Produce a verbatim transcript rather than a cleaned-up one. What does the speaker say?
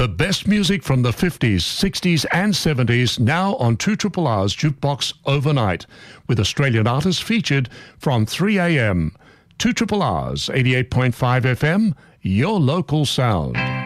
The best music from the fifties, sixties and seventies now on two R R R's Jukebox Overnight, with Australian artists featured from three a.m. two R R R's eighty-eight point five F M, your local sound.